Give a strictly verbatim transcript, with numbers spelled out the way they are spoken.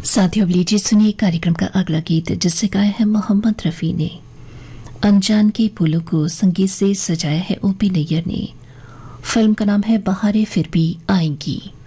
साथियों, अब लीजिए सुनिए कार्यक्रम का अगला गीत, जिसे गाया है मोहम्मद रफी ने। अनजान के फूलों को संगीत से सजाया है ओपी नैयर ने। फिल्म का नाम है बहारें फिर भी आएंगी।